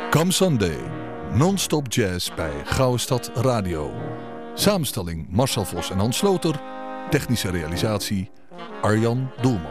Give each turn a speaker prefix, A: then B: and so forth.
A: Come Sunday, non-stop jazz bij Gouden Stad Radio. Samenstelling Marcel Vos en Hans Sloter. Technische realisatie Arjan Doelman.